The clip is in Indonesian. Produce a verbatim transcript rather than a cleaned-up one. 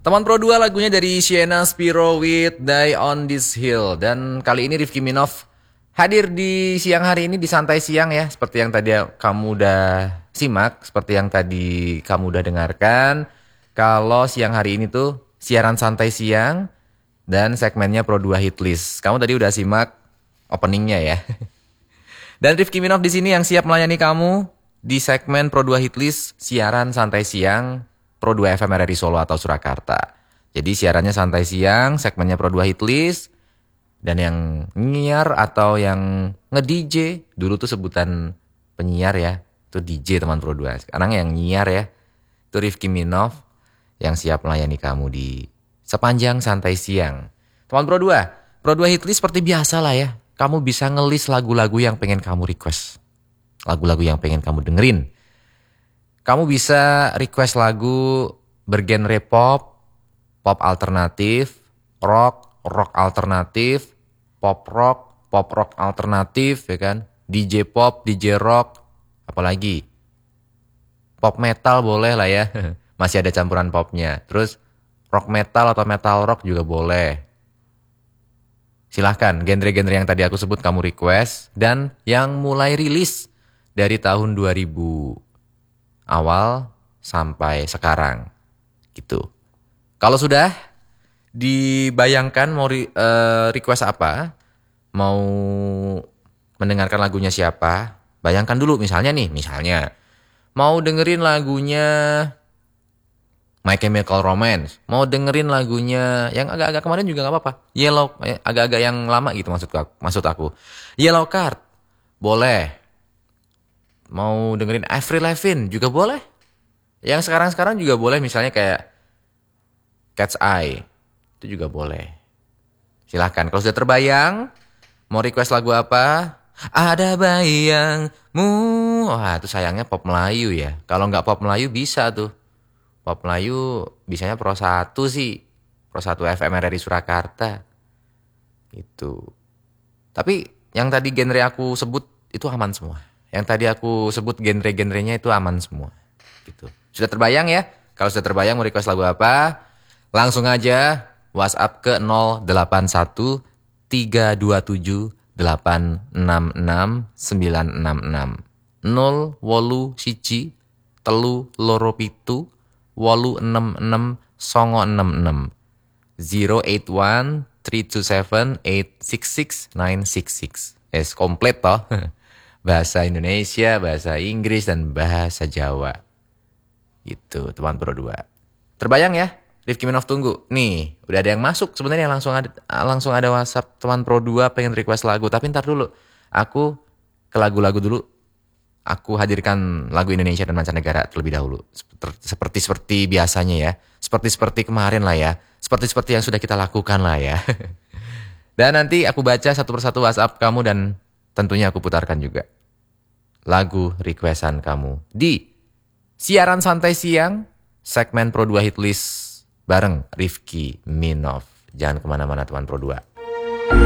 Teman Pro dua lagunya dari Sienna Spiro with Die on This Hill. Dan kali ini Rifky Minov hadir di siang hari ini di Santai Siang ya. Seperti yang tadi kamu udah simak, seperti yang tadi kamu udah dengarkan. Kalau siang hari ini tuh siaran Santai Siang dan segmennya Pro dua Hit List. Kamu tadi udah simak openingnya ya. Dan Rifky Minov di sini yang siap melayani kamu di segmen Pro dua Hit List siaran Santai Siang Pro dua F M R R I Solo atau Surakarta. Jadi siarannya Santai Siang, segmennya Pro dua Hit List. Dan yang nyiar atau yang nge-D J, dulu tuh sebutan penyiar ya, itu D J teman Pro dua. Sekarang yang nyiar ya, itu Rifky Minov yang siap melayani kamu di sepanjang Santai Siang. Teman Pro dua, Pro dua Hit List seperti biasa lah ya. Kamu bisa ngelis lagu-lagu yang pengen kamu request. Lagu-lagu yang pengen kamu dengerin. Kamu bisa request lagu bergenre pop, pop alternatif, rock, rock alternatif, pop rock, pop rock alternatif, ya kan? D J pop, D J rock, apalagi pop metal boleh lah ya, masih ada campuran popnya. Terus rock metal atau metal rock juga boleh. Silahkan, genre-genre yang tadi aku sebut kamu request dan yang mulai rilis dari tahun dua ribu awal sampai sekarang gitu. Kalau sudah dibayangkan mau re, uh, request apa, mau mendengarkan lagunya siapa, bayangkan dulu misalnya nih, misalnya mau dengerin lagunya My Chemical Romance, mau dengerin lagunya yang agak-agak kemarin juga nggak apa-apa, Yellow, eh, agak-agak yang lama gitu maksud aku, maksud aku, Yellow Card, boleh. Mau dengerin Avril Lavigne juga boleh. Yang sekarang-sekarang juga boleh, misalnya kayak Cat's Eye. Itu juga boleh. Silahkan. Kalau sudah terbayang, mau request lagu apa? Ada bayangmu. Wah, itu sayangnya pop Melayu ya. Kalau nggak pop Melayu bisa tuh. Pop Melayu bisanya Pro satu sih. Pro satu F M R R I Surakarta. Itu. Tapi yang tadi genre aku sebut itu aman semua. Yang tadi aku sebut genre-genrenya itu aman semua. Gitu. Sudah terbayang ya? Kalau sudah terbayang mau request lagu apa? Langsung aja WhatsApp ke nol delapan satu tiga dua tujuh delapan enam enam sembilan enam enam nol wolu siji telu loro pitu wolu enam enam songo enam enam zero eight one three two seven eight six six nine six six. Es komplit toh. Bahasa Indonesia, bahasa Inggris, dan bahasa Jawa. Gitu, teman Pro dua. Terbayang ya? Rifky Minov tunggu. Nih, udah ada yang masuk. Sebenarnya langsung ada langsung ada WhatsApp teman Pro dua pengen request lagu. Tapi ntar dulu. Aku ke lagu-lagu dulu. Aku hadirkan lagu Indonesia dan mancanegara terlebih dahulu. Seperti-seperti biasanya ya. Seperti-seperti kemarin lah ya. Seperti-seperti yang sudah kita lakukan lah ya. Dan nanti aku baca satu persatu WhatsApp kamu dan tentunya aku putarkan juga lagu requestan kamu di siaran Santai Siang, segmen Pro dua Hit List bareng Rifky Minov. Jangan kemana-mana teman Pro dua.